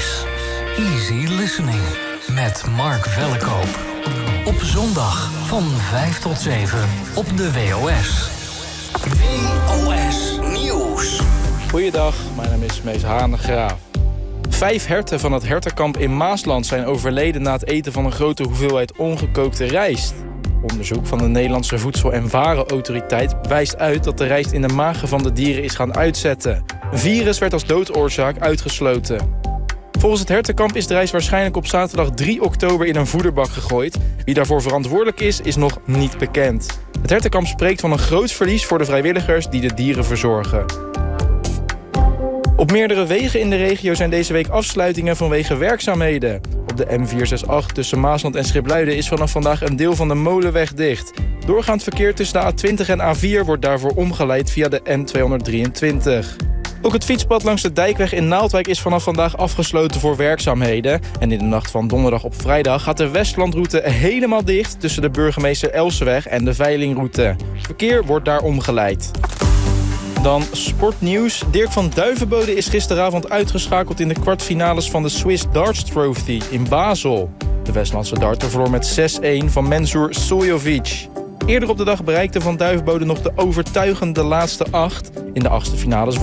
is Easy Listening met Mark Vellekoop. Op zondag van 5 tot 7 op de WOS. WOS Nieuws. Goeiedag, mijn naam is Mees Hanegraaf. 5 herten van het hertenkamp in Maasland zijn overleden na het eten van een grote hoeveelheid ongekookte rijst. Onderzoek van de Nederlandse Voedsel- en Warenautoriteit wijst uit dat de rijst in de magen van de dieren is gaan uitzetten. Een virus werd als doodoorzaak uitgesloten. Volgens het hertenkamp is de rijst waarschijnlijk op zaterdag 3 oktober in een voederbak gegooid. Wie daarvoor verantwoordelijk is nog niet bekend. Het hertenkamp spreekt van een groot verlies voor de vrijwilligers die de dieren verzorgen. Op meerdere wegen in de regio zijn deze week afsluitingen vanwege werkzaamheden. Op de M468 tussen Maasland en Schipluiden is vanaf vandaag een deel van de Molenweg dicht. Doorgaand verkeer tussen de A20 en A4 wordt daarvoor omgeleid via de N223. Ook het fietspad langs de Dijkweg in Naaldwijk is vanaf vandaag afgesloten voor werkzaamheden. En in de nacht van donderdag op vrijdag gaat de Westlandroute helemaal dicht tussen de Burgemeester Elseweg en de Veilingroute. Verkeer wordt daar omgeleid. Dan sportnieuws. Dirk van Duivenbode is gisteravond uitgeschakeld in de kwartfinales van de Swiss Darts Trophy in Basel. De Westlandse darter verloor met 6-1 van Mensur Suljovic. Eerder op de dag bereikte van Duivenbode nog de overtuigende laatste 8. In de achtste finales